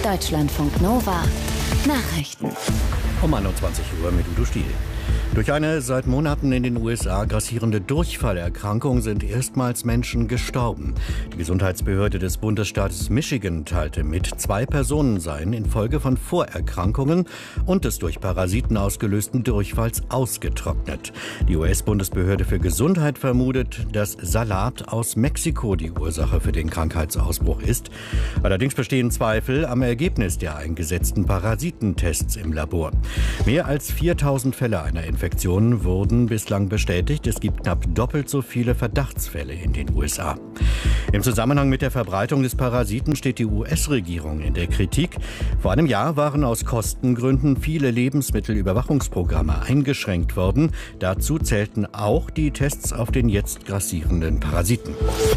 Deutschlandfunk Nova. Nachrichten. Um 21 Uhr mit Udo Stiel. Durch eine seit Monaten in den USA grassierende Durchfallerkrankung sind erstmals Menschen gestorben. Die Gesundheitsbehörde des Bundesstaates Michigan teilte mit, 2 Personen seien infolge von Vorerkrankungen und des durch Parasiten ausgelösten Durchfalls ausgetrocknet. Die US-Bundesbehörde für Gesundheit vermutet, dass Salat aus Mexiko die Ursache für den Krankheitsausbruch ist. Allerdings bestehen Zweifel am Ergebnis der eingesetzten Parasitentests im Labor. Mehr als 4000 Fälle einer Infektion wurden bislang bestätigt. Es gibt knapp doppelt so viele Verdachtsfälle in den USA. Im Zusammenhang mit der Verbreitung des Parasiten steht die US-Regierung in der Kritik. Vor einem Jahr waren aus Kostengründen viele Lebensmittelüberwachungsprogramme eingeschränkt worden. Dazu zählten auch die Tests auf den jetzt grassierenden Parasiten.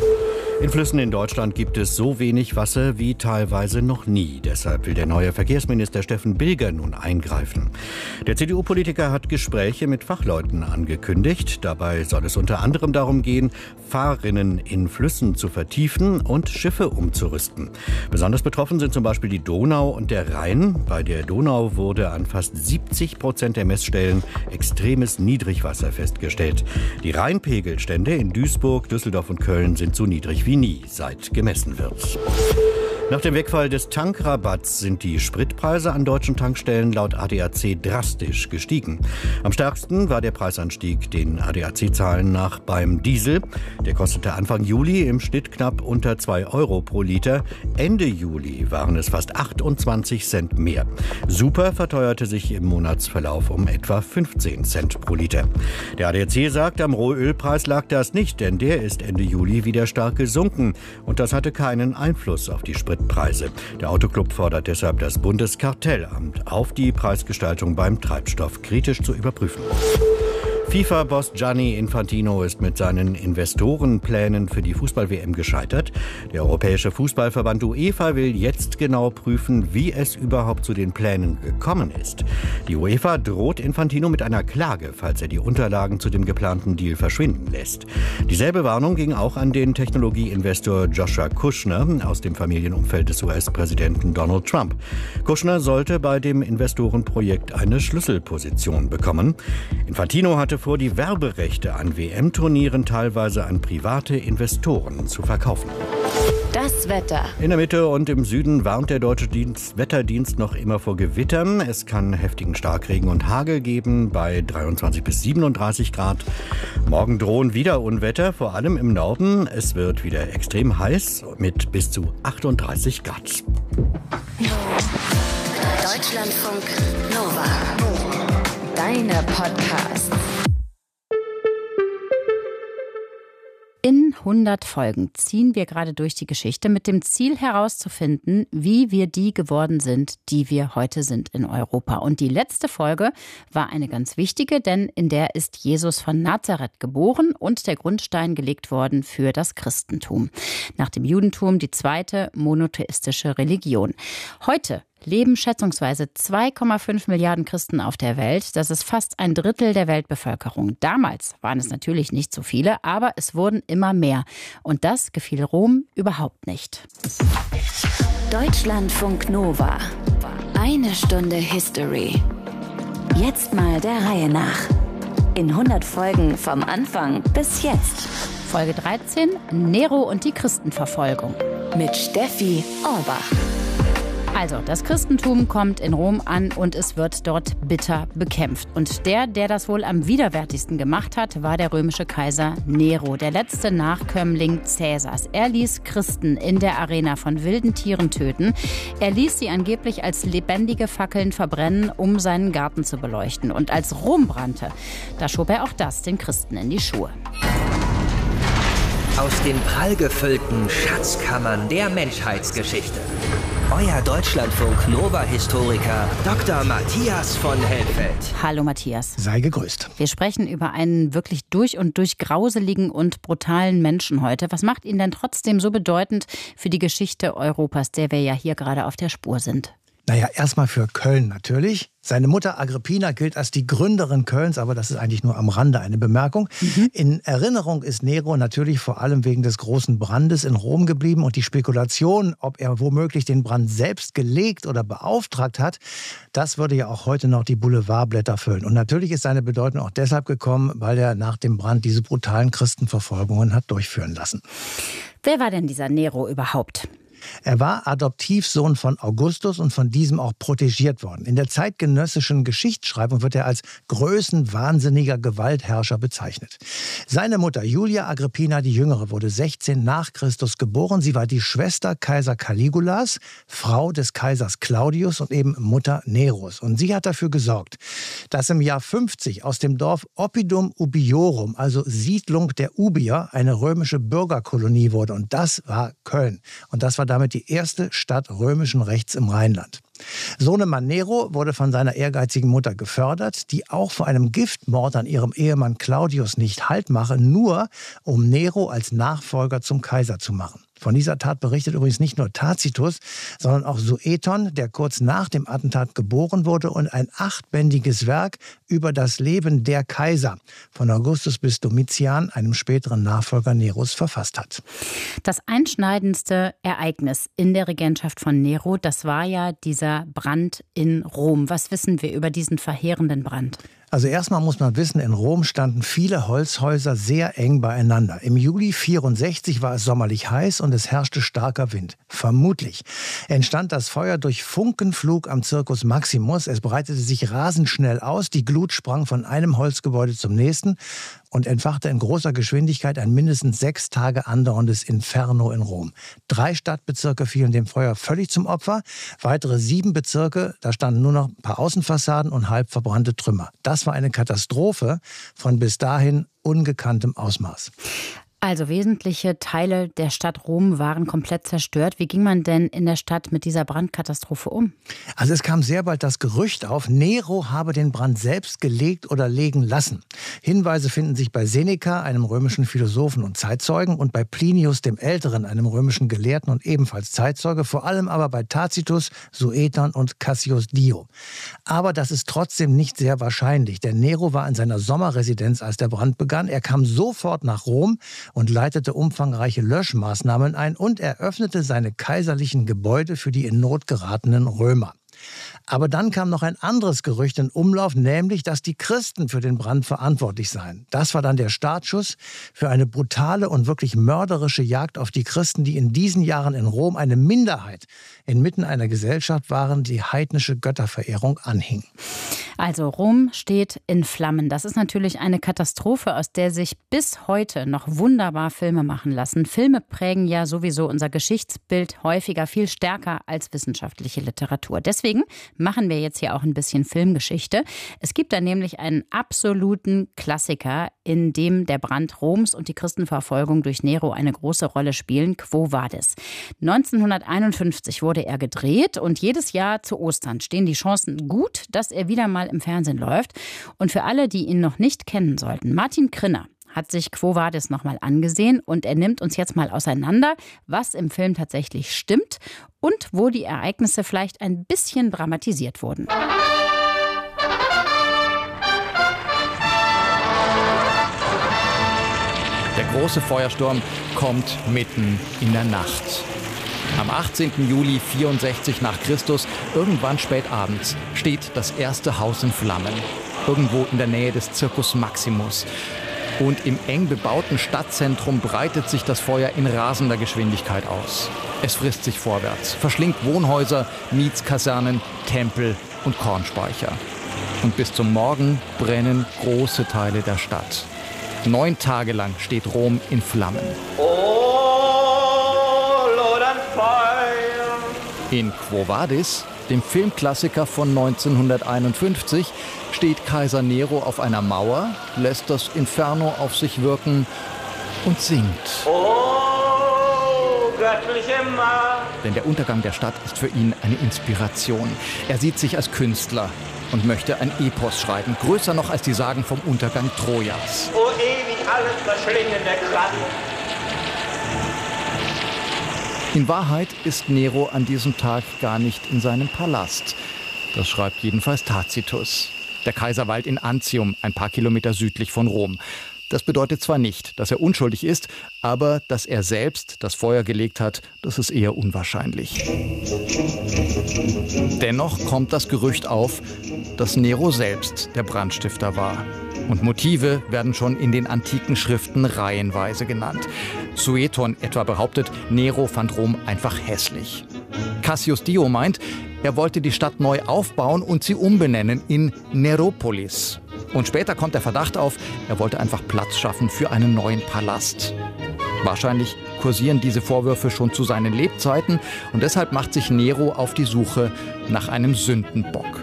In Flüssen in Deutschland gibt es so wenig Wasser wie teilweise noch nie. Deshalb will der neue Verkehrsminister Steffen Bilger nun eingreifen. Der CDU-Politiker hat Gespräche mit Fachleuten angekündigt. Dabei soll es unter anderem darum gehen, Fahrrinnen in Flüssen zu vertiefen und Schiffe umzurüsten. Besonders betroffen sind zum Beispiel die Donau und der Rhein. Bei der Donau wurde an fast 70% der Messstellen extremes Niedrigwasser festgestellt. Die Rheinpegelstände in Duisburg, Düsseldorf und Köln sind so niedrig wie nie, seit gemessen wird. Nach dem Wegfall des Tankrabatts sind die Spritpreise an deutschen Tankstellen laut ADAC drastisch gestiegen. Am stärksten war der Preisanstieg den ADAC-Zahlen nach beim Diesel. Der kostete Anfang Juli im Schnitt knapp unter 2 Euro pro Liter. Ende Juli waren es fast 28 Cent mehr. Super verteuerte sich im Monatsverlauf um etwa 15 Cent pro Liter. Der ADAC sagt, am Rohölpreis lag das nicht, denn der ist Ende Juli wieder stark gesunken. Und das hatte keinen Einfluss auf die Spritpreise. Der Autoclub fordert deshalb das Bundeskartellamt auf, die Preisgestaltung beim Treibstoff kritisch zu überprüfen. FIFA-Boss Gianni Infantino ist mit seinen Investorenplänen für die Fußball-WM gescheitert. Der Europäische Fußballverband UEFA will jetzt genau prüfen, wie es überhaupt zu den Plänen gekommen ist. Die UEFA droht Infantino mit einer Klage, falls er die Unterlagen zu dem geplanten Deal verschwinden lässt. Dieselbe Warnung ging auch an den Technologieinvestor Joshua Kushner aus dem Familienumfeld des US-Präsidenten Donald Trump. Kushner sollte bei dem Investorenprojekt eine Schlüsselposition bekommen. Infantino hatte vor, die Werberechte an WM-Turnieren teilweise an private Investoren zu verkaufen. Das Wetter. In der Mitte und im Süden warnt der Deutsche Wetterdienst noch immer vor Gewittern. Es kann heftigen Starkregen und Hagel geben bei 23 bis 37 Grad. Morgen drohen wieder Unwetter, vor allem im Norden. Es wird wieder extrem heiß mit bis zu 38 Grad. Deutschlandfunk Nova. Deine Podcasts. In 100 Folgen ziehen wir gerade durch die Geschichte mit dem Ziel herauszufinden, wie wir die geworden sind, die wir heute sind in Europa. Und die letzte Folge war eine ganz wichtige, denn in der ist Jesus von Nazareth geboren und der Grundstein gelegt worden für das Christentum. Nach dem Judentum die zweite monotheistische Religion. Heute leben schätzungsweise 2,5 Milliarden Christen auf der Welt. Das ist fast ein Drittel der Weltbevölkerung. Damals waren es natürlich nicht so viele, aber es wurden immer mehr. Und das gefiel Rom überhaupt nicht. Deutschlandfunk Nova. Eine Stunde History. Jetzt mal der Reihe nach. In 100 Folgen vom Anfang bis jetzt. Folge 13, Nero und die Christenverfolgung. Mit Steffi Orbach. Also, das Christentum kommt in Rom an und es wird dort bitter bekämpft. Und der das wohl am widerwärtigsten gemacht hat, war der römische Kaiser Nero, der letzte Nachkömmling Cäsars. Er ließ Christen in der Arena von wilden Tieren töten. Er ließ sie angeblich als lebendige Fackeln verbrennen, um seinen Garten zu beleuchten. Und als Rom brannte, da schob er auch das den Christen in die Schuhe. Aus den prallgefüllten Schatzkammern der Menschheitsgeschichte. Euer Deutschlandfunk-Nova-Historiker Dr. Matthias von Helfeld. Hallo Matthias. Sei gegrüßt. Wir sprechen über einen wirklich durch und durch grauseligen und brutalen Menschen heute. Was macht ihn denn trotzdem so bedeutend für die Geschichte Europas, der wir ja hier gerade auf der Spur sind? Naja, erstmal für Köln natürlich. Seine Mutter Agrippina gilt als die Gründerin Kölns, aber das ist eigentlich nur am Rande eine Bemerkung. In Erinnerung ist Nero natürlich vor allem wegen des großen Brandes in Rom geblieben und die Spekulation, ob er womöglich den Brand selbst gelegt oder beauftragt hat, das würde ja auch heute noch die Boulevardblätter füllen. Und natürlich ist seine Bedeutung auch deshalb gekommen, weil er nach dem Brand diese brutalen Christenverfolgungen hat durchführen lassen. Wer war denn dieser Nero überhaupt? Er war Adoptivsohn von Augustus und von diesem auch protegiert worden. In der zeitgenössischen Geschichtsschreibung wird er als größenwahnsinniger Gewaltherrscher bezeichnet. Seine Mutter Julia Agrippina die Jüngere wurde 16 nach Christus geboren. Sie war die Schwester Kaiser Caligulas, Frau des Kaisers Claudius und eben Mutter Neros. Und sie hat dafür gesorgt, dass im Jahr 50 aus dem Dorf Oppidum Ubiorum, also Siedlung der Ubier, eine römische Bürgerkolonie wurde. Und das war Köln. Und das war damit die erste Stadt römischen Rechts im Rheinland. Sohnemann Nero wurde von seiner ehrgeizigen Mutter gefördert, die auch vor einem Giftmord an ihrem Ehemann Claudius nicht Halt mache, nur um Nero als Nachfolger zum Kaiser zu machen. Von dieser Tat berichtet übrigens nicht nur Tacitus, sondern auch Sueton, der kurz nach dem Attentat geboren wurde und ein 8-bändiges Werk über das Leben der Kaiser von Augustus bis Domitian, einem späteren Nachfolger Neros, verfasst hat. Das einschneidendste Ereignis in der Regentschaft von Nero, das war ja dieser Brand in Rom. Was wissen wir über diesen verheerenden Brand? Also erstmal muss man wissen, in Rom standen viele Holzhäuser sehr eng beieinander. Im Juli 64 war es sommerlich heiß und es herrschte starker Wind. Vermutlich entstand das Feuer durch Funkenflug am Circus Maximus. Es breitete sich rasend schnell aus. Die Glut sprang von einem Holzgebäude zum nächsten und entfachte in großer Geschwindigkeit ein mindestens 6 Tage andauerndes Inferno in Rom. 3 Stadtbezirke fielen dem Feuer völlig zum Opfer. Weitere 7 Bezirke, da standen nur noch ein paar Außenfassaden und halb verbrannte Trümmer. Das war eine Katastrophe von bis dahin ungekanntem Ausmaß. Also wesentliche Teile der Stadt Rom waren komplett zerstört. Wie ging man denn in der Stadt mit dieser Brandkatastrophe um? Also es kam sehr bald das Gerücht auf, Nero habe den Brand selbst gelegt oder legen lassen. Hinweise finden sich bei Seneca, einem römischen Philosophen und Zeitzeugen, und bei Plinius dem Älteren, einem römischen Gelehrten und ebenfalls Zeitzeuge, vor allem aber bei Tacitus, Sueton und Cassius Dio. Aber das ist trotzdem nicht sehr wahrscheinlich, denn Nero war in seiner Sommerresidenz, als der Brand begann. Er kam sofort nach Rom und leitete umfangreiche Löschmaßnahmen ein und eröffnete seine kaiserlichen Gebäude für die in Not geratenen Römer. Aber dann kam noch ein anderes Gerücht in Umlauf, nämlich, dass die Christen für den Brand verantwortlich seien. Das war dann der Startschuss für eine brutale und wirklich mörderische Jagd auf die Christen, die in diesen Jahren in Rom eine Minderheit inmitten einer Gesellschaft waren, die heidnische Götterverehrung anhing. Also Rom steht in Flammen. Das ist natürlich eine Katastrophe, aus der sich bis heute noch wunderbar Filme machen lassen. Filme prägen ja sowieso unser Geschichtsbild häufiger viel stärker als wissenschaftliche Literatur. Deswegen machen wir jetzt hier auch ein bisschen Filmgeschichte. Es gibt da nämlich einen absoluten Klassiker, in dem der Brand Roms und die Christenverfolgung durch Nero eine große Rolle spielen, Quo Vadis. 1951 wurde er gedreht und jedes Jahr zu Ostern stehen die Chancen gut, dass er wieder mal im Fernsehen läuft. Und für alle, die ihn noch nicht kennen sollten, Martin Krinner hat sich Quo Vadis nochmal angesehen und er nimmt uns jetzt mal auseinander, was im Film tatsächlich stimmt und wo die Ereignisse vielleicht ein bisschen dramatisiert wurden. Der große Feuersturm kommt mitten in der Nacht. Am 18. Juli 64 nach Christus, irgendwann spät abends, steht das erste Haus in Flammen. Irgendwo in der Nähe des Circus Maximus. Und im eng bebauten Stadtzentrum breitet sich das Feuer in rasender Geschwindigkeit aus. Es frisst sich vorwärts, verschlingt Wohnhäuser, Mietskasernen, Tempel und Kornspeicher. Und bis zum Morgen brennen große Teile der Stadt. 9 Tage lang steht Rom in Flammen. In Quo Vadis, dem Filmklassiker von 1951, steht Kaiser Nero auf einer Mauer, lässt das Inferno auf sich wirken und singt. Oh, göttliche Macht! Denn der Untergang der Stadt ist für ihn eine Inspiration. Er sieht sich als Künstler und möchte ein Epos schreiben, größer noch als die Sagen vom Untergang Trojas. O ewig alles verschlingende Kraft! In Wahrheit ist Nero an diesem Tag gar nicht in seinem Palast. Das schreibt jedenfalls Tacitus. Der Kaiser weilt in Antium, ein paar Kilometer südlich von Rom. Das bedeutet zwar nicht, dass er unschuldig ist, aber dass er selbst das Feuer gelegt hat, das ist eher unwahrscheinlich. Dennoch kommt das Gerücht auf, dass Nero selbst der Brandstifter war. Und Motive werden schon in den antiken Schriften reihenweise genannt. Sueton etwa behauptet, Nero fand Rom einfach hässlich. Cassius Dio meint, er wollte die Stadt neu aufbauen und sie umbenennen in Neropolis. Und später kommt der Verdacht auf, er wollte einfach Platz schaffen für einen neuen Palast. Wahrscheinlich kursieren diese Vorwürfe schon zu seinen Lebzeiten und deshalb macht sich Nero auf die Suche nach einem Sündenbock.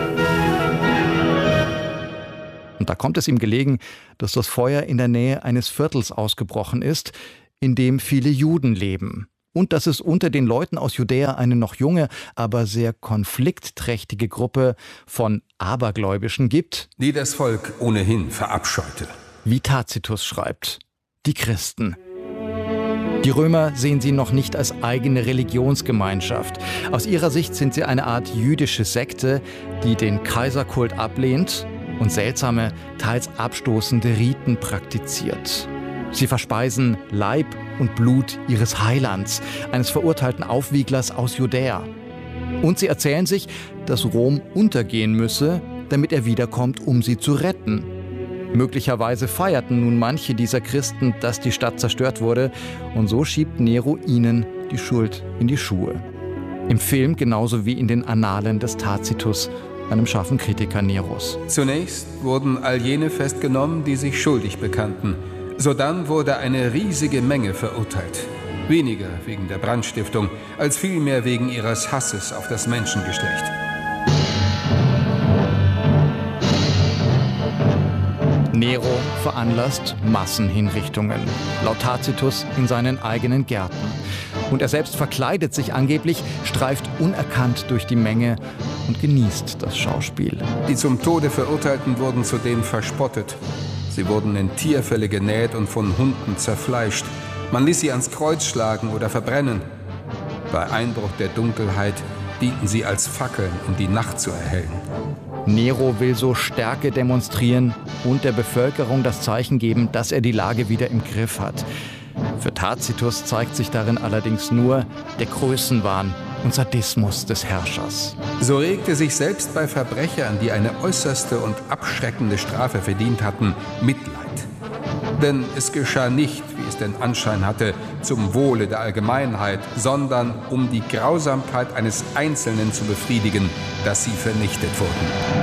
Und da kommt es ihm gelegen, dass das Feuer in der Nähe eines Viertels ausgebrochen ist, in dem viele Juden leben. Und dass es unter den Leuten aus Judäa eine noch junge, aber sehr konfliktträchtige Gruppe von Abergläubischen gibt, die das Volk ohnehin verabscheute. Wie Tacitus schreibt, die Christen. Die Römer sehen sie noch nicht als eigene Religionsgemeinschaft. Aus ihrer Sicht sind sie eine Art jüdische Sekte, die den Kaiserkult ablehnt und seltsame, teils abstoßende Riten praktiziert. Sie verspeisen Leib und Blut ihres Heilands, eines verurteilten Aufwieglers aus Judäa. Und sie erzählen sich, dass Rom untergehen müsse, damit er wiederkommt, um sie zu retten. Möglicherweise feierten nun manche dieser Christen, dass die Stadt zerstört wurde, und so schiebt Nero ihnen die Schuld in die Schuhe. Im Film genauso wie in den Annalen des Tacitus, einem scharfen Kritiker Neros. Zunächst wurden all jene festgenommen, die sich schuldig bekannten. Sodann wurde eine riesige Menge verurteilt. Weniger wegen der Brandstiftung, als vielmehr wegen ihres Hasses auf das Menschengeschlecht. Nero veranlasst Massenhinrichtungen, laut Tacitus in seinen eigenen Gärten. Und er selbst verkleidet sich angeblich, streift unerkannt durch die Menge und genießt das Schauspiel. Die zum Tode Verurteilten wurden zudem verspottet. Sie wurden in Tierfelle genäht und von Hunden zerfleischt. Man ließ sie ans Kreuz schlagen oder verbrennen. Bei Einbruch der Dunkelheit dienten sie als Fackeln, um die Nacht zu erhellen. Nero will so Stärke demonstrieren und der Bevölkerung das Zeichen geben, dass er die Lage wieder im Griff hat. Für Tacitus zeigt sich darin allerdings nur der Größenwahn und Sadismus des Herrschers. So regte sich selbst bei Verbrechern, die eine äußerste und abschreckende Strafe verdient hatten, Mitleid. Denn es geschah nicht, wie es den Anschein hatte, zum Wohle der Allgemeinheit, sondern um die Grausamkeit eines Einzelnen zu befriedigen, dass sie vernichtet wurden.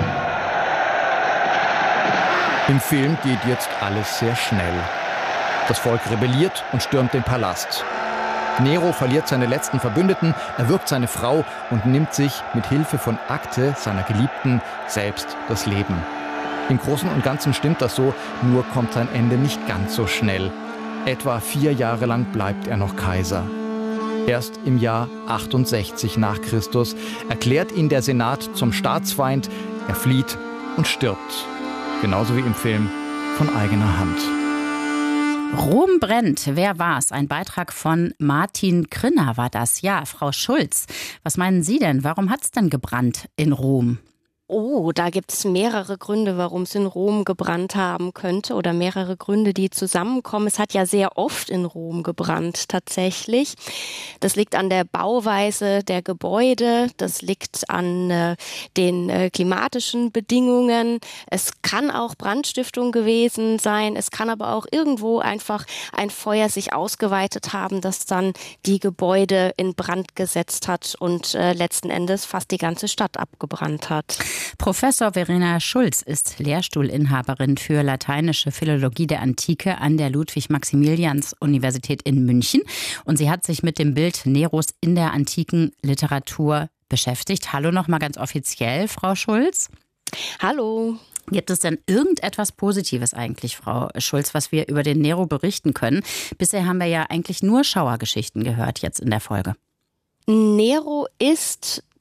Im Film geht jetzt alles sehr schnell. Das Volk rebelliert und stürmt den Palast. Nero verliert seine letzten Verbündeten, erwürgt seine Frau und nimmt sich mit Hilfe von Akte, seiner Geliebten, selbst das Leben. Im Großen und Ganzen stimmt das so, nur kommt sein Ende nicht ganz so schnell. Etwa 4 Jahre lang bleibt er noch Kaiser. Erst im Jahr 68 nach Christus erklärt ihn der Senat zum Staatsfeind, er flieht und stirbt. Genauso wie im Film von eigener Hand. Rom brennt. Wer war's? Ein Beitrag von Martin Krinner war das. Ja, Frau Schulz, was meinen Sie denn? Warum hat's denn gebrannt in Rom? Oh, da gibt es mehrere Gründe, warum es in Rom gebrannt haben könnte oder mehrere Gründe, die zusammenkommen. Es hat ja sehr oft in Rom gebrannt tatsächlich. Das liegt an der Bauweise der Gebäude, das liegt an den klimatischen Bedingungen. Es kann auch Brandstiftung gewesen sein, es kann aber auch irgendwo einfach ein Feuer sich ausgeweitet haben, das dann die Gebäude in Brand gesetzt hat und letzten Endes fast die ganze Stadt abgebrannt hat. Professor Verena Schulz ist Lehrstuhlinhaberin für lateinische Philologie der Antike an der Ludwig-Maximilians-Universität in München. Und sie hat sich mit dem Bild Neros in der antiken Literatur beschäftigt. Hallo nochmal ganz offiziell, Frau Schulz. Hallo. Gibt es denn irgendetwas Positives eigentlich, Frau Schulz, was wir über den Nero berichten können? Bisher haben wir ja eigentlich nur Schauergeschichten gehört jetzt in der Folge. Nero ist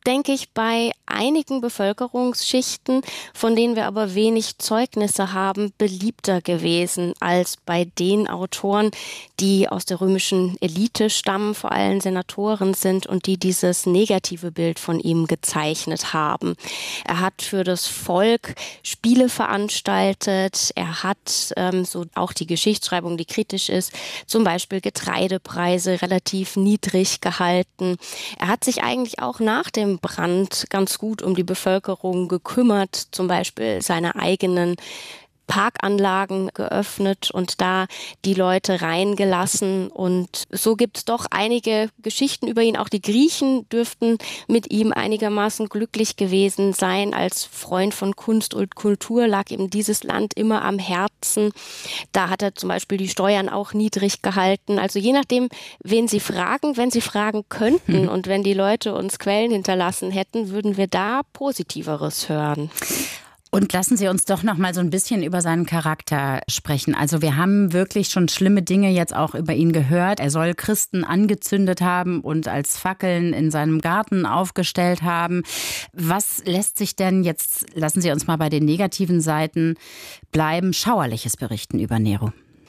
denke ich, bei einigen Bevölkerungsschichten, von denen wir aber wenig Zeugnisse haben, beliebter gewesen als bei den Autoren, die aus der römischen Elite stammen, vor allem Senatoren sind und die dieses negative Bild von ihm gezeichnet haben. Er hat für das Volk Spiele veranstaltet, er hat so auch die Geschichtsschreibung, die kritisch ist, zum Beispiel Getreidepreise relativ niedrig gehalten. Er hat sich eigentlich auch nach dem Brand ganz gut um die Bevölkerung gekümmert, zum Beispiel seine eigenen Parkanlagen geöffnet und da die Leute reingelassen. Und so gibt es doch einige Geschichten über ihn. Auch die Griechen dürften mit ihm einigermaßen glücklich gewesen sein. Als Freund von Kunst und Kultur lag ihm dieses Land immer am Herzen. Da hat er zum Beispiel die Steuern auch niedrig gehalten. Also je nachdem, wen Sie fragen, wenn Sie fragen könnten und wenn die Leute uns Quellen hinterlassen hätten, würden wir da Positiveres hören. Und lassen Sie uns doch noch mal so ein bisschen über seinen Charakter sprechen. Also wir haben wirklich schon schlimme Dinge jetzt auch über ihn gehört. Er soll Christen angezündet haben und als Fackeln in seinem Garten aufgestellt haben. Was lässt sich denn jetzt, lassen Sie uns mal bei den negativen Seiten bleiben, Schauerliches berichten über Nero?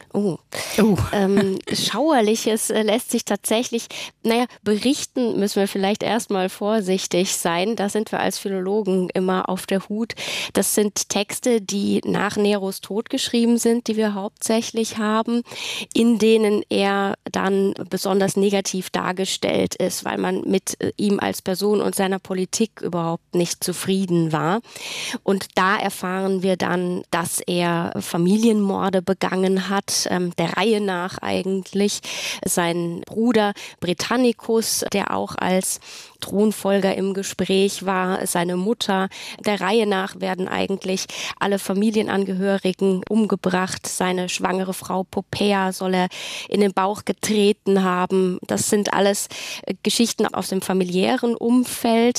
Schauerliches lässt sich tatsächlich, berichten müssen wir vielleicht erstmal vorsichtig sein. Da sind wir als Philologen immer auf der Hut. Das sind Texte, die nach Neros Tod geschrieben sind, die wir hauptsächlich haben, in denen er dann besonders negativ dargestellt ist, weil man mit ihm als Person und seiner Politik überhaupt nicht zufrieden war. Und da erfahren wir dann, dass er Familienmorde begangen hat, der Reihe nach eigentlich. Sein Bruder Britannicus, der auch als Thronfolger im Gespräch war, seine Mutter. Der Reihe nach werden eigentlich alle Familienangehörigen umgebracht. Seine schwangere Frau Poppaea soll er in den Bauch getreten haben. Das sind alles Geschichten aus dem familiären Umfeld.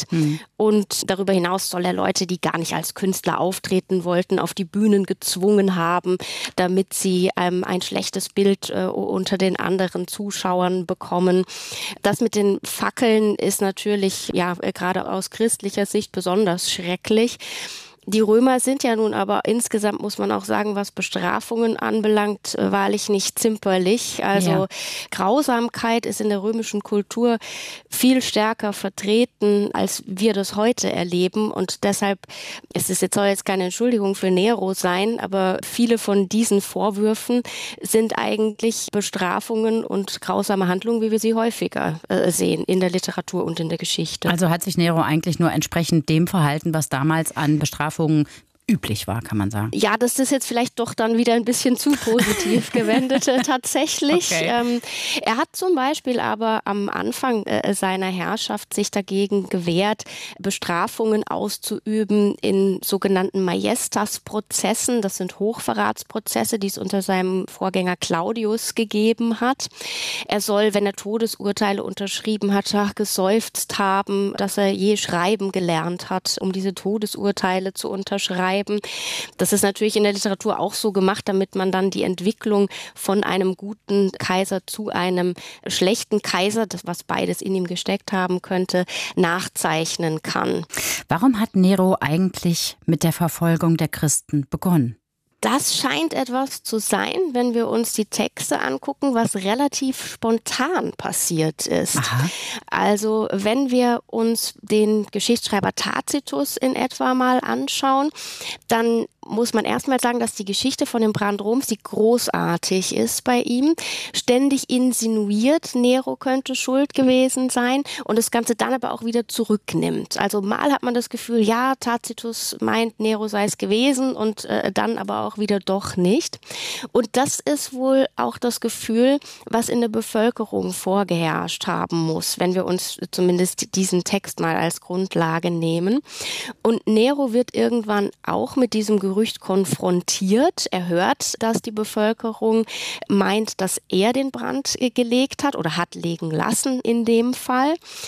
Und darüber hinaus soll er Leute, die gar nicht als Künstler auftreten wollten, auf die Bühnen gezwungen haben, damit sie ein schlechtes Bild unter den anderen Zuschauern bekommen. Das mit den Fackeln ist natürlich gerade aus christlicher Sicht besonders schrecklich. Die Römer sind ja nun aber insgesamt, muss man auch sagen, was Bestrafungen anbelangt, wahrlich nicht zimperlich. Also Grausamkeit ist in der römischen Kultur viel stärker vertreten, als wir das heute erleben. Und deshalb, soll jetzt keine Entschuldigung für Nero sein, aber viele von diesen Vorwürfen sind eigentlich Bestrafungen und grausame Handlungen, wie wir sie häufiger sehen in der Literatur und in der Geschichte. Also hat sich Nero eigentlich nur entsprechend dem verhalten, was damals an Bestrafungen üblich war, kann man sagen. Ja, das ist jetzt vielleicht doch dann wieder ein bisschen zu positiv gewendet tatsächlich. Okay. Er hat zum Beispiel aber am Anfang seiner Herrschaft sich dagegen gewehrt, Bestrafungen auszuüben in sogenannten Majestas-Prozessen. Das sind Hochverratsprozesse, die es unter seinem Vorgänger Claudius gegeben hat. Er soll, wenn er Todesurteile unterschrieben hat, geseufzt haben, dass er je schreiben gelernt hat, um diese Todesurteile zu unterschreiben. Das ist natürlich in der Literatur auch so gemacht, damit man dann die Entwicklung von einem guten Kaiser zu einem schlechten Kaiser, das was beides in ihm gesteckt haben könnte, nachzeichnen kann. Warum hat Nero eigentlich mit der Verfolgung der Christen begonnen? Das scheint etwas zu sein, wenn wir uns die Texte angucken, was relativ spontan passiert ist. Aha. Also wenn wir uns den Geschichtsschreiber Tacitus in etwa mal anschauen, dann muss man erstmal sagen, dass die Geschichte von dem Brand Roms, die großartig ist bei ihm, ständig insinuiert, Nero könnte schuld gewesen sein und das Ganze dann aber auch wieder zurücknimmt. Also mal hat man das Gefühl, ja, Tacitus meint, Nero sei es gewesen und dann aber auch wieder doch nicht. Und das ist wohl auch das Gefühl, was in der Bevölkerung vorgeherrscht haben muss, wenn wir uns zumindest diesen Text mal als Grundlage nehmen. Und Nero wird irgendwann auch mit diesem Gerücht konfrontiert. Er hört, dass die Bevölkerung meint, dass er den Brand gelegt hat oder hat legen lassen in dem Fall.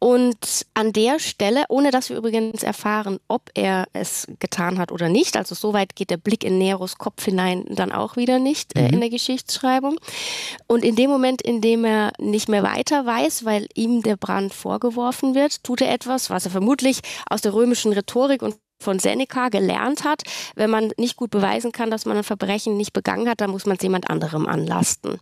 Und an der Stelle, ohne dass wir übrigens erfahren, ob er es getan hat oder nicht, also so weit geht der Blick in Neros Kopf hinein dann auch wieder nicht in der Geschichtsschreibung. Und in dem Moment, in dem er nicht mehr weiter weiß, weil ihm der Brand vorgeworfen wird, tut er etwas, was er vermutlich aus der römischen Rhetorik und von Seneca gelernt hat. Wenn man nicht gut beweisen kann, dass man ein Verbrechen nicht begangen hat, dann muss man es jemand anderem anlasten.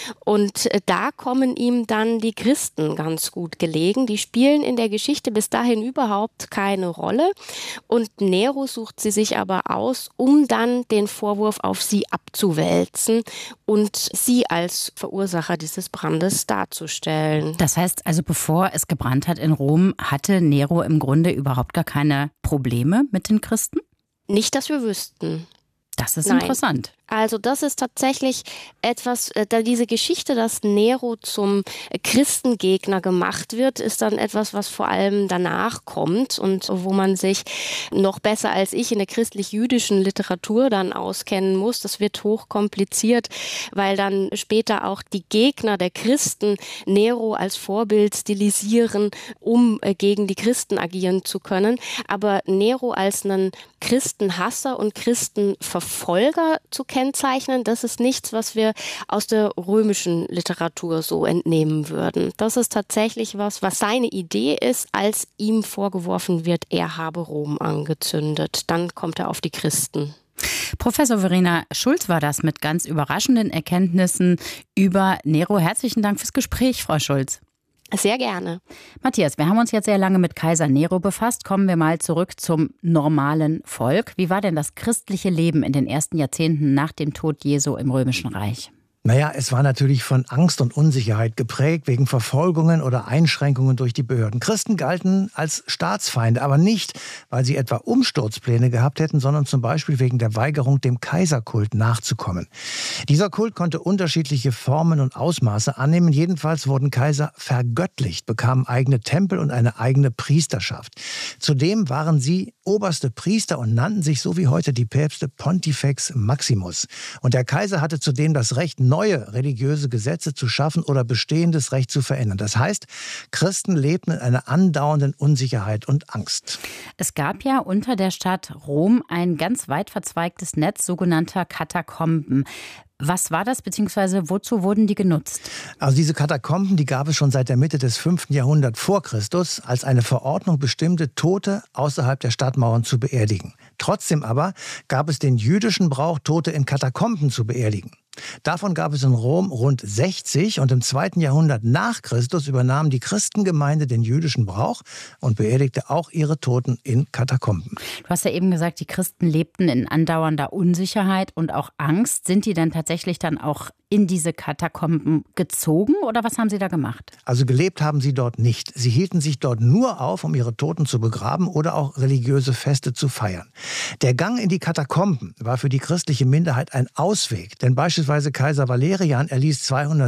Und da kommen ihm dann die Christen ganz gut gelegen. Die spielen in der Geschichte bis dahin überhaupt keine Rolle. Und Nero sucht sie sich aber aus, um dann den Vorwurf auf sie abzuwälzen und sie als Verursacher dieses Brandes darzustellen. Das heißt also, bevor es gebrannt hat in Rom, hatte Nero im Grunde überhaupt gar keine Probleme mit den Christen? Nicht, dass wir wüssten. Das ist interessant. Also das ist tatsächlich etwas, da diese Geschichte, dass Nero zum Christengegner gemacht wird, ist dann etwas, was vor allem danach kommt und wo man sich noch besser als ich in der christlich-jüdischen Literatur dann auskennen muss. Das wird hochkompliziert, weil dann später auch die Gegner der Christen Nero als Vorbild stilisieren, um gegen die Christen agieren zu können. Aber Nero als einen Christenhasser und Christenverfolger zu kennzeichnen, das ist nichts, was wir aus der römischen Literatur so entnehmen würden. Das ist tatsächlich was seine Idee ist, als ihm vorgeworfen wird, er habe Rom angezündet. Dann kommt er auf die Christen. Professor Verena Schulz war das mit ganz überraschenden Erkenntnissen über Nero. Herzlichen Dank fürs Gespräch, Frau Schulz. Sehr gerne. Matthias, wir haben uns jetzt sehr lange mit Kaiser Nero befasst. Kommen wir mal zurück zum normalen Volk. Wie war denn das christliche Leben in den ersten Jahrzehnten nach dem Tod Jesu im Römischen Reich? Naja, es war natürlich von Angst und Unsicherheit geprägt, wegen Verfolgungen oder Einschränkungen durch die Behörden. Christen galten als Staatsfeinde, aber nicht, weil sie etwa Umsturzpläne gehabt hätten, sondern zum Beispiel wegen der Weigerung, dem Kaiserkult nachzukommen. Dieser Kult konnte unterschiedliche Formen und Ausmaße annehmen. Jedenfalls wurden Kaiser vergöttlicht, bekamen eigene Tempel und eine eigene Priesterschaft. Zudem waren sie oberste Priester und nannten sich so wie heute die Päpste Pontifex Maximus. Und der Kaiser hatte zudem das Recht, neue religiöse Gesetze zu schaffen oder bestehendes Recht zu verändern. Das heißt, Christen lebten in einer andauernden Unsicherheit und Angst. Es gab ja unter der Stadt Rom ein ganz weit verzweigtes Netz sogenannter Katakomben. Was war das, beziehungsweise wozu wurden die genutzt? Also diese Katakomben, die gab es schon seit der Mitte des 5. Jahrhunderts vor Christus, als eine Verordnung bestimmte, Tote außerhalb der Stadtmauern zu beerdigen. Trotzdem aber gab es den jüdischen Brauch, Tote in Katakomben zu beerdigen. Davon gab es in Rom rund 60 und im 2. Jahrhundert nach Christus übernahm die Christengemeinde den jüdischen Brauch und beerdigte auch ihre Toten in Katakomben. Du hast ja eben gesagt, die Christen lebten in andauernder Unsicherheit und auch Angst. Sind die denn tatsächlich dann auch in diese Katakomben gezogen oder was haben sie da gemacht? Also gelebt haben sie dort nicht. Sie hielten sich dort nur auf, um ihre Toten zu begraben oder auch religiöse Feste zu feiern. Der Gang in die Katakomben war für die christliche Minderheit ein Ausweg, denn beispielsweise Kaiser Valerian erließ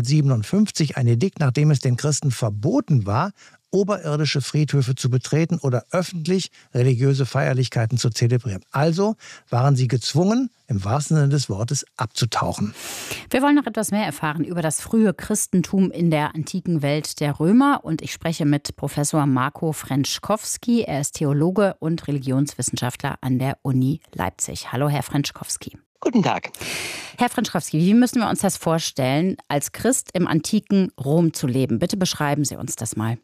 257 ein Edikt, nachdem es den Christen verboten war, oberirdische Friedhöfe zu betreten oder öffentlich religiöse Feierlichkeiten zu zelebrieren. Also waren sie gezwungen, im wahrsten Sinne des Wortes, abzutauchen. Wir wollen noch etwas mehr erfahren über das frühe Christentum in der antiken Welt der Römer. Und ich spreche mit Professor Marco Frenschkowski. Er ist Theologe und Religionswissenschaftler an der Uni Leipzig. Hallo, Herr Frenschkowski. Guten Tag. Herr Frenschkowski, wie müssen wir uns das vorstellen, als Christ im antiken Rom zu leben? Bitte beschreiben Sie uns das mal.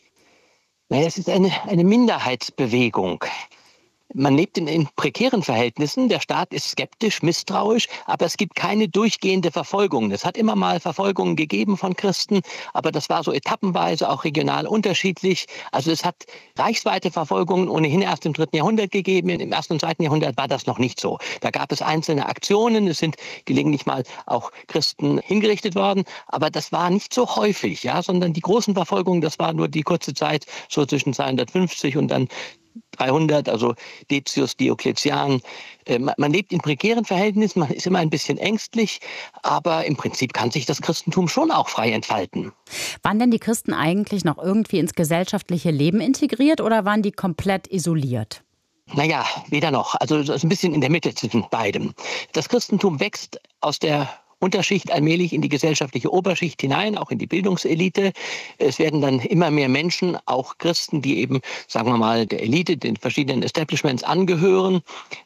Naja, es ist eine Minderheitsbewegung. Man lebt in prekären Verhältnissen. Der Staat ist skeptisch, misstrauisch, aber es gibt keine durchgehende Verfolgung. Es hat immer mal Verfolgungen gegeben von Christen, aber das war so etappenweise, auch regional unterschiedlich. Also es hat reichsweite Verfolgungen ohnehin erst im 3. Jahrhundert gegeben. Im 1. und 2. Jahrhundert war das noch nicht so. Da gab es einzelne Aktionen, es sind gelegentlich mal auch Christen hingerichtet worden, aber das war nicht so häufig, ja, sondern die großen Verfolgungen, das war nur die kurze Zeit, so zwischen 250 und dann 300, also Decius, Diokletian. Man lebt in prekären Verhältnissen, man ist immer ein bisschen ängstlich, aber im Prinzip kann sich das Christentum schon auch frei entfalten. Waren denn die Christen eigentlich noch irgendwie ins gesellschaftliche Leben integriert oder waren die komplett isoliert? Naja, weder noch. Also das ist ein bisschen in der Mitte zwischen beidem. Das Christentum wächst aus der Unterschicht allmählich in die gesellschaftliche Oberschicht hinein, auch in die Bildungselite. Es werden dann immer mehr Menschen, auch Christen, die eben, sagen wir mal, der Elite, den verschiedenen Establishments angehören.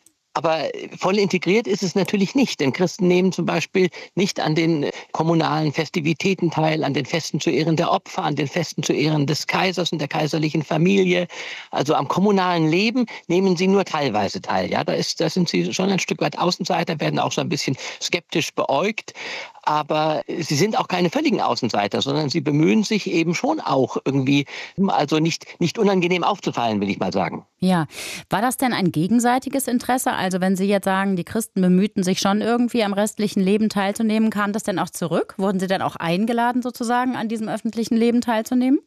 Aber voll integriert ist es natürlich nicht, denn Christen nehmen zum Beispiel nicht an den kommunalen Festivitäten teil, an den Festen zu Ehren der Opfer, an den Festen zu Ehren des Kaisers und der kaiserlichen Familie. Also am kommunalen Leben nehmen sie nur teilweise teil. Ja, da sind sie schon ein Stück weit Außenseiter, werden auch so ein bisschen skeptisch beäugt. Aber sie sind auch keine völligen Außenseiter, sondern sie bemühen sich eben schon auch irgendwie, also nicht unangenehm aufzufallen, will ich mal sagen. Ja, war das denn ein gegenseitiges Interesse? Also wenn Sie jetzt sagen, die Christen bemühten sich schon irgendwie am restlichen Leben teilzunehmen, kam das denn auch zurück? Wurden Sie denn auch eingeladen sozusagen an diesem öffentlichen Leben teilzunehmen?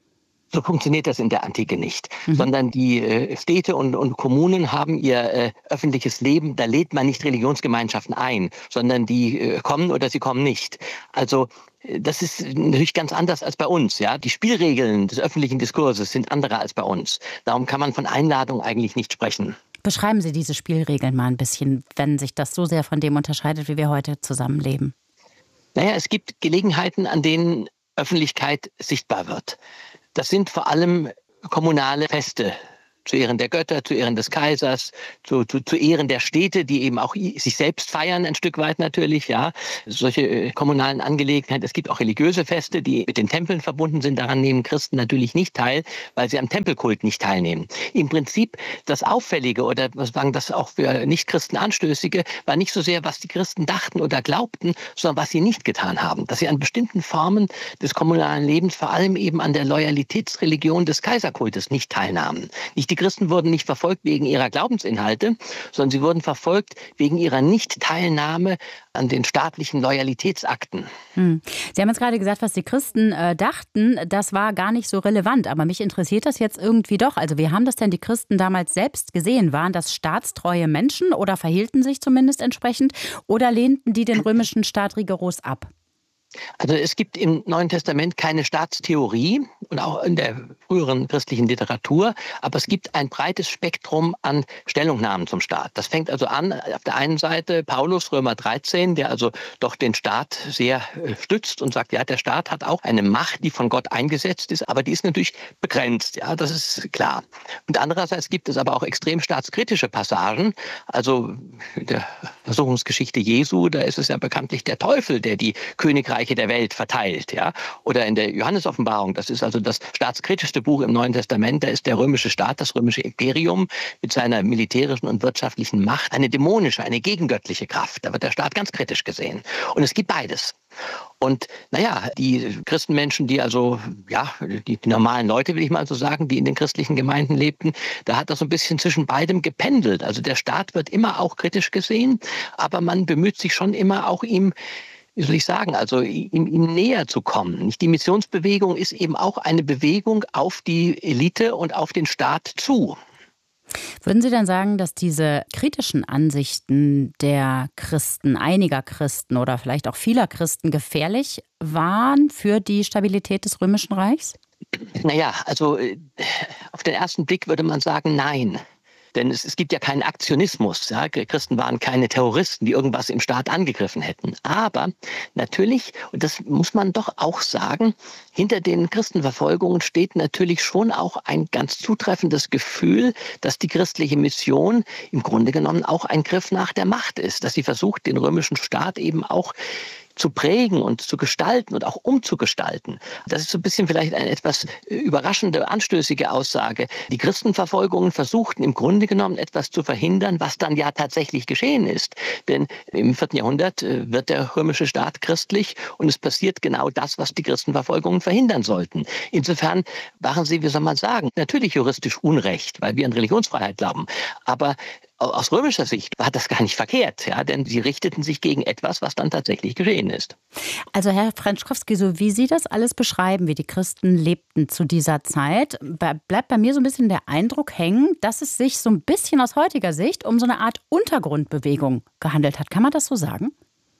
So funktioniert das in der Antike nicht, sondern die Städte und Kommunen haben ihr öffentliches Leben, da lädt man nicht Religionsgemeinschaften ein, sondern die kommen oder sie kommen nicht. Also das ist natürlich ganz anders als bei uns. Ja? Die Spielregeln des öffentlichen Diskurses sind andere als bei uns. Darum kann man von Einladung eigentlich nicht sprechen. Beschreiben Sie diese Spielregeln mal ein bisschen, wenn sich das so sehr von dem unterscheidet, wie wir heute zusammenleben. Naja, es gibt Gelegenheiten, an denen Öffentlichkeit sichtbar wird. Das sind vor allem kommunale Feste. Zu Ehren der Götter, zu Ehren des Kaisers, zu Ehren der Städte, die eben auch sich selbst feiern, ein Stück weit natürlich, ja. Solche kommunalen Angelegenheiten. Es gibt auch religiöse Feste, die mit den Tempeln verbunden sind. Daran nehmen Christen natürlich nicht teil, weil sie am Tempelkult nicht teilnehmen. Im Prinzip das Auffällige oder was sagen das auch für Nichtchristen Anstößige war nicht so sehr, was die Christen dachten oder glaubten, sondern was sie nicht getan haben. Dass sie an bestimmten Formen des kommunalen Lebens, vor allem eben an der Loyalitätsreligion des Kaiserkultes nicht teilnahmen. Die Christen wurden nicht verfolgt wegen ihrer Glaubensinhalte, sondern sie wurden verfolgt wegen ihrer Nicht-Teilnahme an den staatlichen Loyalitätsakten. Sie haben jetzt gerade gesagt, was die Christen dachten, das war gar nicht so relevant. Aber mich interessiert das jetzt irgendwie doch. Also wie haben das denn die Christen damals selbst gesehen? Waren das staatstreue Menschen oder verhielten sich zumindest entsprechend? Oder lehnten die den römischen Staat rigoros ab? Also es gibt im Neuen Testament keine Staatstheorie und auch in der früheren christlichen Literatur, aber es gibt ein breites Spektrum an Stellungnahmen zum Staat. Das fängt also an, auf der einen Seite Paulus, Römer 13, der also doch den Staat sehr stützt und sagt, ja, der Staat hat auch eine Macht, die von Gott eingesetzt ist, aber die ist natürlich begrenzt, ja, das ist klar. Und andererseits gibt es aber auch extrem staatskritische Passagen, also in der Versuchungsgeschichte Jesu, da ist es ja bekanntlich der Teufel, der die Königreiche der Welt verteilt, ja. Oder in der Johannesoffenbarung, das ist also das staatskritischste Buch im Neuen Testament, da ist der römische Staat, das römische Imperium mit seiner militärischen und wirtschaftlichen Macht eine dämonische, eine gegengöttliche Kraft. Da wird der Staat ganz kritisch gesehen. Und es gibt beides. Und naja, die Christenmenschen, die also, ja, die normalen Leute, will ich mal so sagen, die in den christlichen Gemeinden lebten, da hat das so ein bisschen zwischen beidem gependelt. Also der Staat wird immer auch kritisch gesehen, aber man bemüht sich schon immer auch ihm, wie soll ich sagen, also ihm näher zu kommen. Die Missionsbewegung ist eben auch eine Bewegung auf die Elite und auf den Staat zu. Würden Sie denn sagen, dass diese kritischen Ansichten der Christen, einiger Christen oder vielleicht auch vieler Christen gefährlich waren für die Stabilität des Römischen Reichs? Naja, also auf den ersten Blick würde man sagen, nein. Denn es gibt ja keinen Aktionismus. Ja? Christen waren keine Terroristen, die irgendwas im Staat angegriffen hätten. Aber natürlich, und das muss man doch auch sagen, hinter den Christenverfolgungen steht natürlich schon auch ein ganz zutreffendes Gefühl, dass die christliche Mission im Grunde genommen auch ein Griff nach der Macht ist. Dass sie versucht, den römischen Staat eben auch zu prägen und zu gestalten und auch umzugestalten. Das ist so ein bisschen vielleicht eine etwas überraschende, anstößige Aussage. Die Christenverfolgungen versuchten im Grunde genommen etwas zu verhindern, was dann ja tatsächlich geschehen ist. Denn im 4. Jahrhundert wird der römische Staat christlich und es passiert genau das, was die Christenverfolgungen verhindern sollten. Insofern waren sie, wie soll man sagen, natürlich juristisch unrecht, weil wir an Religionsfreiheit glauben. Aber aus römischer Sicht war das gar nicht verkehrt, ja, denn sie richteten sich gegen etwas, was dann tatsächlich geschehen ist. Also Herr Frenschkowski, so wie Sie das alles beschreiben, wie die Christen lebten zu dieser Zeit, bleibt bei mir so ein bisschen der Eindruck hängen, dass es sich so ein bisschen aus heutiger Sicht um so eine Art Untergrundbewegung gehandelt hat. Kann man das so sagen?